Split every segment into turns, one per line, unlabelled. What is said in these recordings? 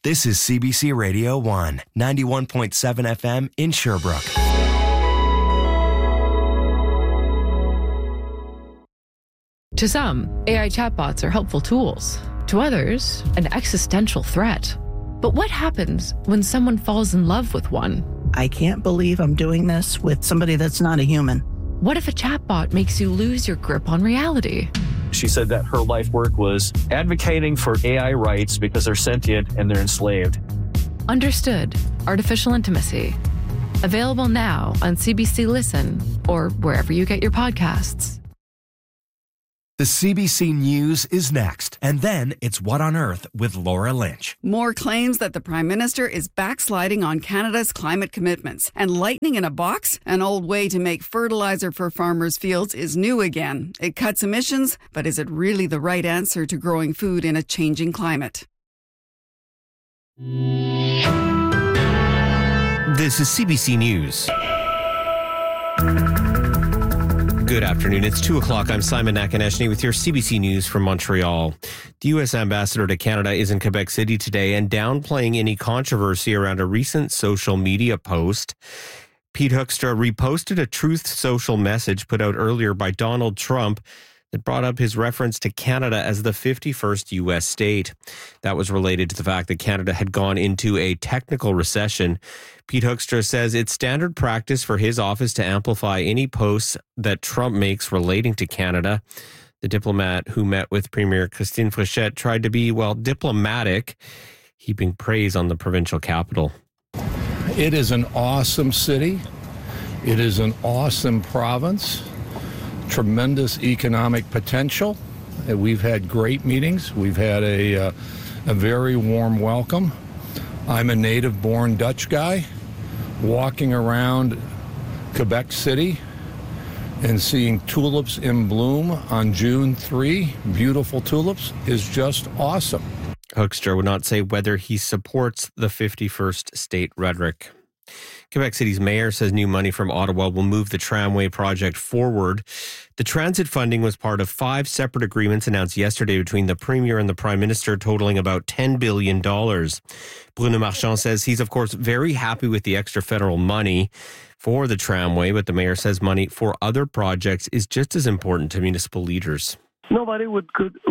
This is CBC Radio 1, 91.7 FM in Sherbrooke.
To some, AI chatbots are helpful tools. To others, an existential threat. But what happens when someone falls in love with one?
I can't believe I'm doing this with somebody that's not a human.
What if a chatbot makes you lose your grip on reality?
She said that her life work was advocating for AI rights because they're sentient and they're enslaved.
Understood. Artificial Intimacy. Available now on CBC Listen or wherever you get your podcasts.
The CBC News is next, and then it's What on Earth with Laura Lynch.
More claims that the Prime Minister is backsliding on Canada's climate commitments. And lightning in a box? An old way to make fertilizer for farmers' fields is new again. It cuts emissions, but is it really the right answer to growing food in a changing climate?
This is CBC News. Good afternoon. It's 2 o'clock. I'm Simon Nakaneshny with your CBC News from Montreal. The U.S. ambassador to Canada is in Quebec City today and downplaying any controversy around a recent social media post. Pete Hoekstra reposted a Truth Social message put out earlier by Donald Trump that brought up his reference to Canada as the 51st U.S. state. That was related to the fact that Canada had gone into a technical recession. Pete Hoekstra says it's standard practice for his office to amplify any posts that Trump makes relating to Canada. The diplomat who met with Premier Christine Fréchette tried to be, diplomatic, heaping praise on the provincial capital.
It is an awesome city. It is an awesome province. Tremendous economic potential. We've had great meetings. We've had a very warm welcome. I'm a native-born Dutch guy. Walking around Quebec City and seeing tulips in bloom on June 3, beautiful tulips, is just awesome.
Hoekstra would not say whether he supports the 51st state rhetoric. Quebec City's mayor says new money from Ottawa will move the tramway project forward. The transit funding was part of 5 separate agreements announced yesterday between the Premier and the Prime Minister, totaling about $10 billion. Bruno Marchand says he's, of course, very happy with the extra federal money for the tramway, but the mayor says money for other projects is just as important to municipal leaders.
Nobody will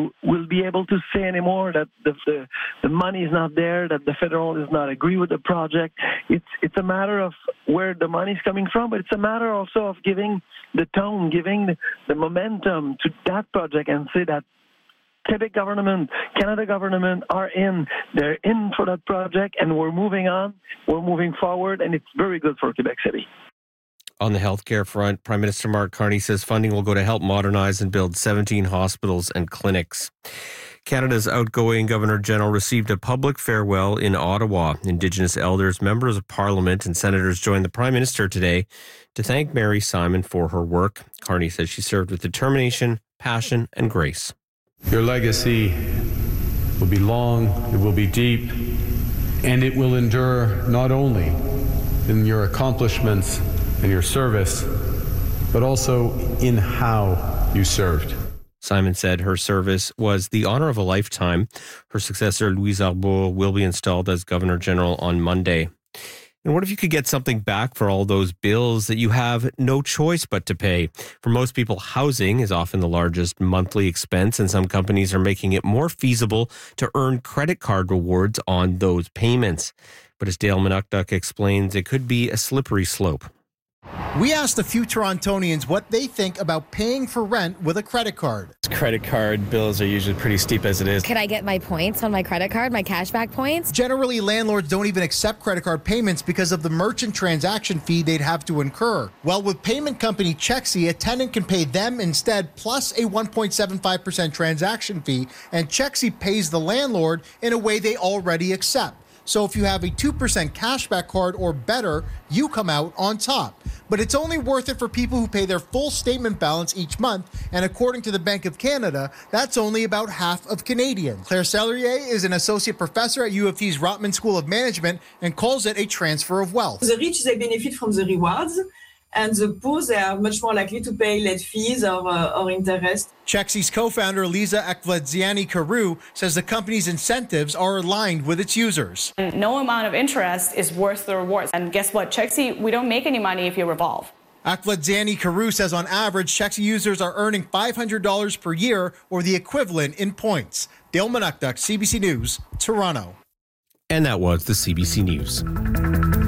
be able to say anymore that the money is not there, that the federal does not agree with the project. It's a matter of where the money is coming from, but it's a matter also of giving the tone, giving the momentum to that project and say that Quebec government, Canada government they're in for that project, and we're moving on, we're moving forward, and it's very good for Quebec City.
On the healthcare front, Prime Minister Mark Carney says funding will go to help modernize and build 17 hospitals and clinics. Canada's outgoing Governor-General received a public farewell in Ottawa. Indigenous elders, members of Parliament, and senators joined the Prime Minister today to thank Mary Simon for her work. Carney says she served with determination, passion, and grace.
Your legacy will be long, it will be deep, and it will endure not only in your accomplishments and your service, but also in how you served.
Simon said her service was the honor of a lifetime. Her successor, Louise Arbour, will be installed as Governor-General on Monday. And what if you could get something back for all those bills that you have no choice but to pay? For most people, housing is often the largest monthly expense, and some companies are making it more feasible to earn credit card rewards on those payments. But as Dale Manukduk explains, it could be a slippery slope.
We asked the future Ontonians what they think about paying for rent with a credit card.
Credit card bills are usually pretty steep as it is.
Could I get my points on my credit card, my cashback points?
Generally, landlords don't even accept credit card payments because of the merchant transaction fee they'd have to incur. Well, with payment company Chexi, a tenant can pay them instead plus a 1.75% transaction fee, and Chexi pays the landlord in a way they already accept. So if you have a 2% cashback card or better, you come out on top. But it's only worth it for people who pay their full statement balance each month, and according to the Bank of Canada, that's only about half of Canadians. Claire Sellerier is an associate professor at U of T's Rotman School of Management and calls it a transfer of wealth.
The rich, they benefit from the rewards, And the poor, they are much more likely to pay late fees or interest.
Chexi's co-founder, Liza Ekvleziani-Carew, says the company's incentives are aligned with its users.
No amount of interest is worth the rewards. And guess what? Chexi, we don't make any money if you revolve.
Ekvleziani-Carew says on average, Chexi users are earning $500 per year or the equivalent in points. Dale Manukduk, CBC News, Toronto.
And that was the CBC News.